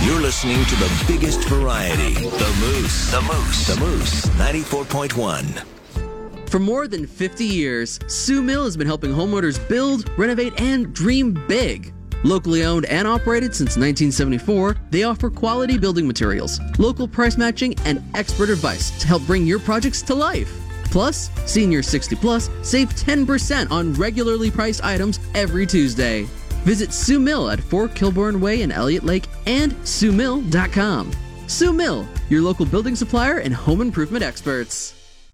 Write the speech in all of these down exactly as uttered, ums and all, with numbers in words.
You're listening to the biggest variety, The Moose. The Moose. The Moose, ninety-four point one. For more than fifty years, Sue Mill has been helping homeowners build, renovate, and dream big. Locally owned and operated since nineteen seventy-four, they offer quality building materials, local price matching, and expert advice to help bring your projects to life. Plus, seniors sixty plus save ten percent on regularly priced items every Tuesday. Visit Sue Mill at four Kilbourne Way in Elliott Lake and sue mill dot com. Sue Mill, your local building supplier and home improvement experts.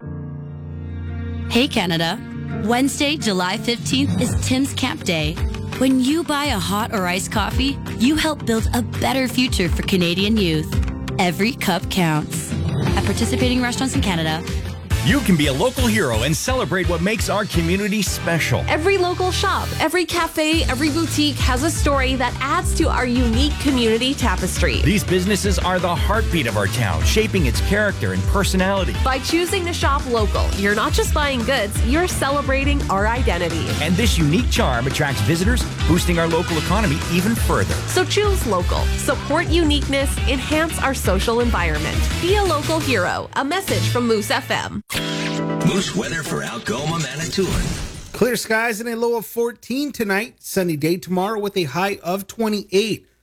Hey Canada, Wednesday, July fifteenth is Tim's Camp Day. When you buy a hot or iced coffee, you help build a better future for Canadian youth. Every cup counts. At participating restaurants in Canada, you can be a local hero and celebrate what makes our community special. Every local shop, every cafe, every boutique has a story that adds to our unique community tapestry. These businesses are the heartbeat of our town, shaping its character and personality. By choosing to shop local, you're not just buying goods, you're celebrating our identity. And this unique charm attracts visitors, boosting our local economy even further. So choose local, support uniqueness, enhance our social environment. Be a local hero. A message from Moose F M. Moose weather for Algoma, Manitoulin. Clear skies and a low of fourteen tonight. Sunny day tomorrow with a high of twenty-eight.